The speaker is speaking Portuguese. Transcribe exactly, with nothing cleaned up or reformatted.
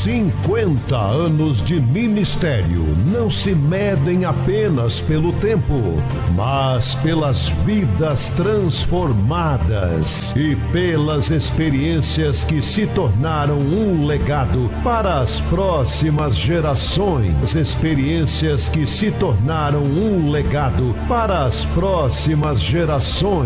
cinquenta anos de ministério não se medem apenas pelo tempo, mas pelas vidas transformadas e pelas experiências que se tornaram um legado para as próximas gerações. Experiências que se tornaram um legado para as próximas gerações.